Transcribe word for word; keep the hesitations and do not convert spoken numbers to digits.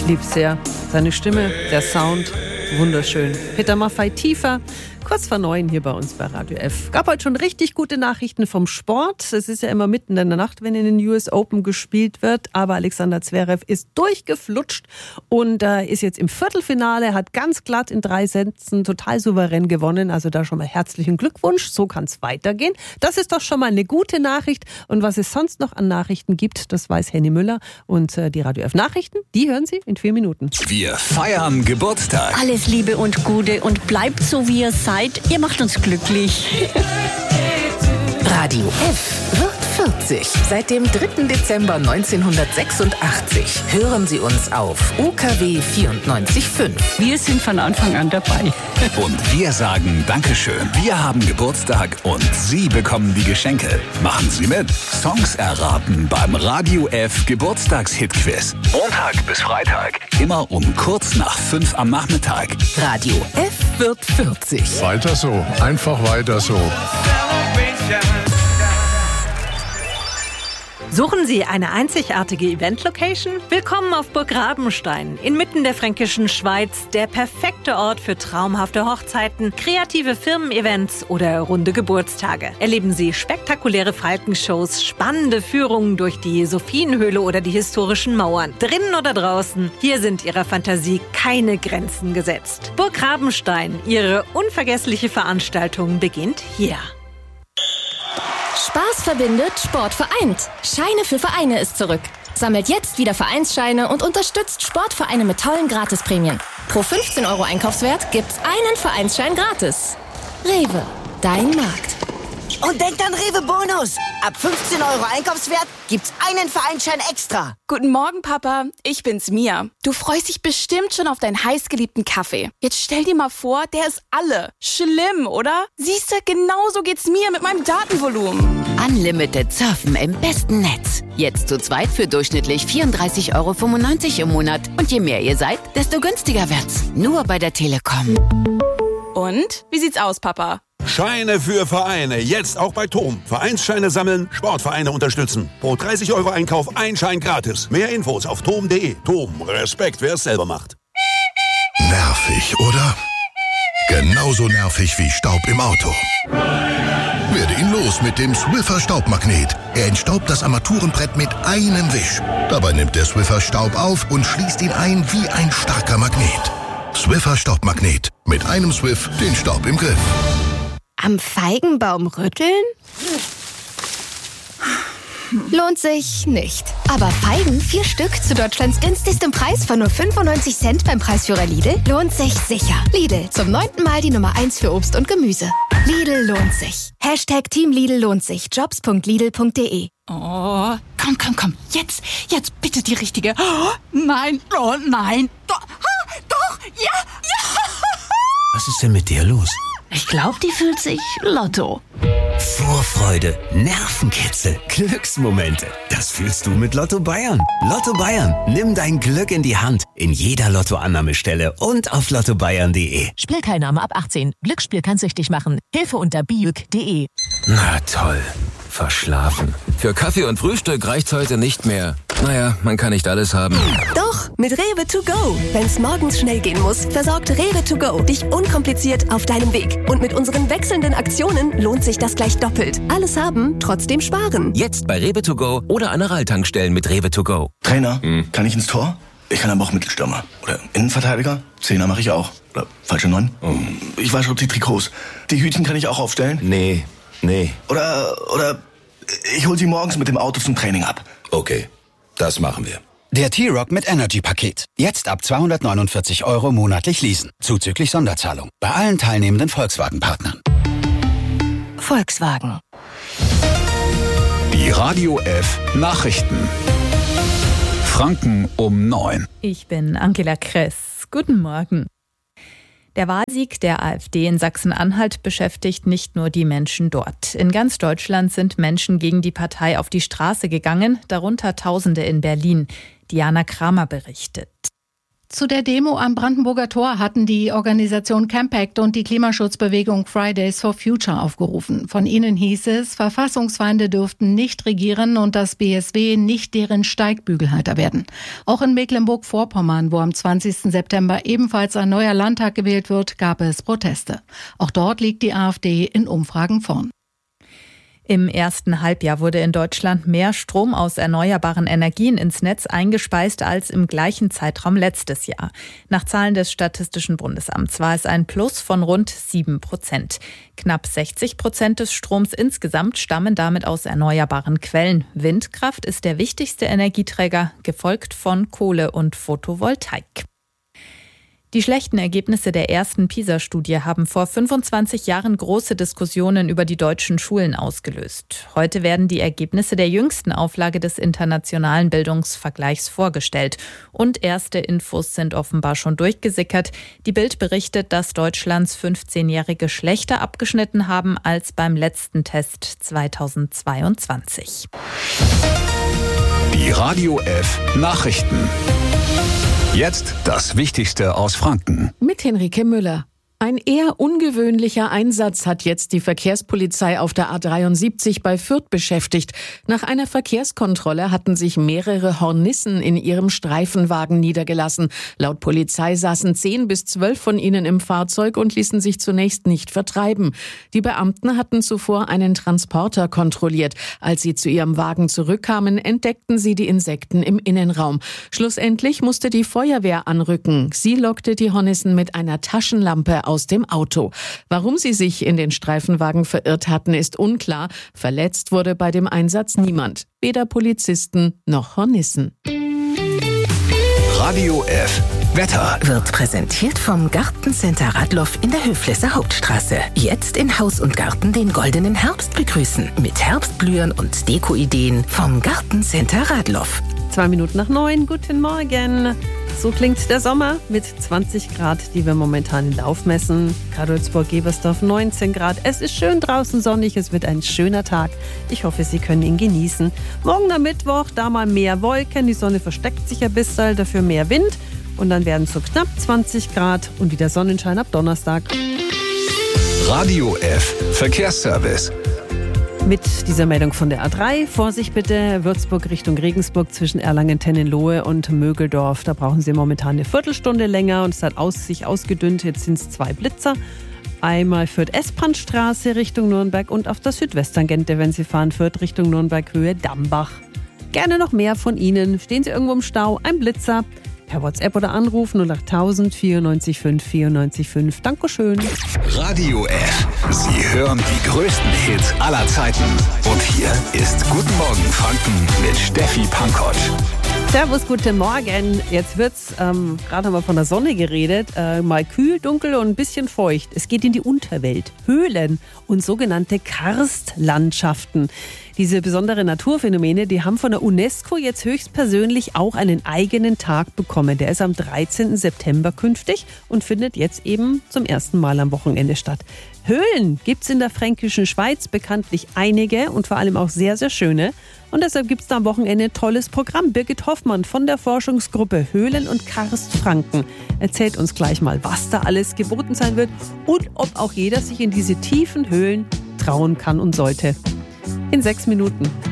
lieb's sehr. Seine Stimme, der Sound, wunderschön. Peter Maffay tiefer. Kurz vor neun hier bei uns bei Radio F. Gab heute schon richtig gute Nachrichten vom Sport. Es ist ja immer mitten in der Nacht, wenn in den U S Open gespielt wird. Aber Alexander Zverev ist durchgeflutscht und äh, ist jetzt im Viertelfinale, hat ganz glatt in drei Sätzen total souverän gewonnen. Also da schon mal herzlichen Glückwunsch. So kann es weitergehen. Das ist doch schon mal eine gute Nachricht. Und was es sonst noch an Nachrichten gibt, das weiß Henny Müller. Und äh, die Radio F Nachrichten, die hören Sie in vier Minuten. Wir feiern Geburtstag. Alles Liebe und Gute und bleibt so, wie ihr seid. Ihr macht uns glücklich. Radio F wird vierzig. Seit dem dritten Dezember neunzehnhundertsechsundachtzig hören Sie uns auf U K W vierundneunzig Komma fünf. Wir sind von Anfang an dabei. Und wir sagen Dankeschön. Wir haben Geburtstag und Sie bekommen die Geschenke. Machen Sie mit. Songs erraten beim Radio F Geburtstagshit-Quiz. Montag bis Freitag. Immer um kurz nach fünf am Nachmittag. Radio F wird vierzig. Weiter so. Einfach weiter so. Suchen Sie eine einzigartige Event-Location? Willkommen auf Burg Rabenstein, inmitten der fränkischen Schweiz, der perfekte Ort für traumhafte Hochzeiten, kreative Firmen-Events oder runde Geburtstage. Erleben Sie spektakuläre Falkenshows, spannende Führungen durch die Sophienhöhle oder die historischen Mauern. Drinnen oder draußen, hier sind Ihrer Fantasie keine Grenzen gesetzt. Burg Rabenstein, Ihre unvergessliche Veranstaltung beginnt hier. Spaß verbindet, Sport vereint. Scheine für Vereine ist zurück. Sammelt jetzt wieder Vereinsscheine und unterstützt Sportvereine mit tollen Gratisprämien. Pro fünfzehn Euro Einkaufswert gibt's einen Vereinsschein gratis. Rewe, dein Markt. Und denkt an Rewe Bonus. Ab fünfzehn Euro Einkaufswert gibt's einen Vereinsschein extra. Guten Morgen, Papa. Ich bin's, Mia. Du freust dich bestimmt schon auf deinen heißgeliebten Kaffee. Jetzt stell dir mal vor, der ist alle. Schlimm, oder? Siehste, genauso geht's mir mit meinem Datenvolumen. Unlimited Surfen im besten Netz. Jetzt zu zweit für durchschnittlich vierunddreißig Euro fünfundneunzig im Monat. Und je mehr ihr seid, desto günstiger wird's. Nur bei der Telekom. Und? Wie sieht's aus, Papa? Scheine für Vereine, jetzt auch bei Tom. Vereinsscheine sammeln, Sportvereine unterstützen. Pro dreißig Euro Einkauf ein Schein gratis. Mehr Infos auf tom punkt de. Tom, Respekt, wer es selber macht. Nervig, oder? Genauso nervig wie Staub im Auto. Werde ihn los mit dem Swiffer Staubmagnet. Er entstaubt das Armaturenbrett mit einem Wisch. Dabei nimmt der Swiffer Staub auf und schließt ihn ein wie ein starker Magnet. Swiffer Staubmagnet. Mit einem Swiff den Staub im Griff. Am Feigenbaum rütteln? Lohnt sich nicht. Aber Feigen, vier Stück zu Deutschlands günstigstem Preis von nur fünfundneunzig Cent beim Preisführer Lidl, lohnt sich sicher. Lidl, zum neunten Mal die Nummer eins für Obst und Gemüse. Lidl lohnt sich. Hashtag Team Lidl lohnt sich. Jobs punkt lidl punkt de. Oh, komm, komm, komm. Jetzt, jetzt bitte die richtige. Oh, nein, oh nein. Doch, ah, doch, ja, ja. Was ist denn mit dir los? Ich glaube, die fühlt sich Lotto. Vorfreude, Nervenkitzel, Glücksmomente. Das fühlst du mit Lotto Bayern. Lotto Bayern, nimm dein Glück in die Hand. In jeder Lottoannahmestelle und auf lotto bayern punkt de. Spielteilnahme ab achtzehn. Glücksspiel kann süchtig machen. Hilfe unter biüg punkt de. Na toll. Verschlafen. Für Kaffee und Frühstück reicht's heute nicht mehr. Naja, man kann nicht alles haben. Doch, mit Rewe to go. Wenn's morgens schnell gehen muss, versorgt Rewe to go dich unkompliziert auf deinem Weg. Und mit unseren wechselnden Aktionen lohnt sich das gleich doppelt. Alles haben, trotzdem sparen. Jetzt bei Rewe to go oder an Aral-Tankstellen mit Rewe to go. Trainer, hm. kann ich ins Tor? Ich kann aber auch Mittelstürmer. Oder Innenverteidiger? Zehner mache ich auch. Oder falsche Neun? Oh. Ich wasche die Trikots. Die Hütchen kann ich auch aufstellen? Nee, nee. Oder, oder ich hol sie morgens mit dem Auto zum Training ab. Okay, das machen wir. Der T-Rock mit Energy-Paket. Jetzt ab zweihundertneunundvierzig Euro monatlich leasen. Zuzüglich Sonderzahlung. Bei allen teilnehmenden Volkswagen-Partnern. Volkswagen. Die Radio F Nachrichten. Franken um neun. Ich bin Angela Kress. Guten Morgen. Der Wahlsieg der AfD in Sachsen-Anhalt beschäftigt nicht nur die Menschen dort. In ganz Deutschland sind Menschen gegen die Partei auf die Straße gegangen, darunter Tausende in Berlin. Diana Kramer berichtet. Zu der Demo am Brandenburger Tor hatten die Organisation Campact und die Klimaschutzbewegung Fridays for Future aufgerufen. Von ihnen hieß es, Verfassungsfeinde dürften nicht regieren und das B S W nicht deren Steigbügelhalter werden. Auch in Mecklenburg-Vorpommern, wo am zwanzigsten September ebenfalls ein neuer Landtag gewählt wird, gab es Proteste. Auch dort liegt die AfD in Umfragen vorn. Im ersten Halbjahr wurde in Deutschland mehr Strom aus erneuerbaren Energien ins Netz eingespeist als im gleichen Zeitraum letztes Jahr. Nach Zahlen des Statistischen Bundesamts war es ein Plus von rund sieben Prozent. Knapp sechzig Prozent des Stroms insgesamt stammen damit aus erneuerbaren Quellen. Windkraft ist der wichtigste Energieträger, gefolgt von Kohle und Photovoltaik. Die schlechten Ergebnisse der ersten PISA-Studie haben vor fünfundzwanzig Jahren große Diskussionen über die deutschen Schulen ausgelöst. Heute werden die Ergebnisse der jüngsten Auflage des internationalen Bildungsvergleichs vorgestellt. Und erste Infos sind offenbar schon durchgesickert. Die Bild berichtet, dass Deutschlands fünfzehnjährige schlechter abgeschnitten haben als beim letzten Test zweitausendzweiundzwanzig. Die Radio F Nachrichten. Jetzt das Wichtigste aus Franken. Mit Henrike Müller. Ein eher ungewöhnlicher Einsatz hat jetzt die Verkehrspolizei auf der A dreiundsiebzig bei Fürth beschäftigt. Nach einer Verkehrskontrolle hatten sich mehrere Hornissen in ihrem Streifenwagen niedergelassen. Laut Polizei saßen zehn bis zwölf von ihnen im Fahrzeug und ließen sich zunächst nicht vertreiben. Die Beamten hatten zuvor einen Transporter kontrolliert. Als sie zu ihrem Wagen zurückkamen, entdeckten sie die Insekten im Innenraum. Schlussendlich musste die Feuerwehr anrücken. Sie lockte die Hornissen mit einer Taschenlampe aus dem Auto. Warum sie sich in den Streifenwagen verirrt hatten, ist unklar. Verletzt wurde bei dem Einsatz niemand. Weder Polizisten noch Hornissen. Radio F Wetter wird präsentiert vom Gartencenter Radloff in der Höflesser Hauptstraße. Jetzt in Haus und Garten den goldenen Herbst begrüßen. Mit Herbstblühen und Dekoideen vom Gartencenter Radloff. Zwei Minuten nach neun, guten Morgen. So klingt der Sommer mit zwanzig Grad, die wir momentan in Lauf messen. Karlsburg-Gebersdorf neunzehn Grad. Es ist schön draußen sonnig, es wird ein schöner Tag. Ich hoffe, Sie können ihn genießen. Morgen am Mittwoch, da mal mehr Wolken, die Sonne versteckt sich ein bisschen, dafür mehr Wind. Und dann werden es so knapp zwanzig Grad und wieder Sonnenschein ab Donnerstag. Radio F Verkehrsservice. Mit dieser Meldung von der A drei. Vorsicht bitte, Würzburg Richtung Regensburg zwischen Erlangen-Tennenlohe und Mögeldorf. Da brauchen Sie momentan eine Viertelstunde länger und es hat aus, sich ausgedünnt. Jetzt sind es zwei Blitzer. Einmal Fürth Esbrandstraße Richtung Nürnberg und auf der Südwesttangente, wenn Sie fahren, Fürth Richtung Nürnberg Höhe Dambach. Gerne noch mehr von Ihnen. Stehen Sie irgendwo im Stau? Ein Blitzer. Per WhatsApp oder Anruf null acht tausend vierundneunzig fünf vierundneunzig fünf. Dankeschön. Radio F. Sie hören die größten Hits aller Zeiten. Und hier ist Guten Morgen Franken mit Steffi Pankotsch. Servus, guten Morgen. Jetzt wird's, ähm, gerade haben wir von der Sonne geredet, äh, mal kühl, dunkel und ein bisschen feucht. Es geht in die Unterwelt. Höhlen und sogenannte Karstlandschaften. Diese besonderen Naturphänomene, die haben von der UNESCO jetzt höchstpersönlich auch einen eigenen Tag bekommen. Der ist am dreizehnten September künftig und findet jetzt eben zum ersten Mal am Wochenende statt. Höhlen gibt's in der fränkischen Schweiz bekanntlich einige und vor allem auch sehr, sehr schöne. Und deshalb gibt's da am Wochenende ein tolles Programm. Birgit Hoffmann von der Forschungsgruppe Höhlen und Karst Franken erzählt uns gleich mal, was da alles geboten sein wird und ob auch jeder sich in diese tiefen Höhlen trauen kann und sollte. In sechs Minuten.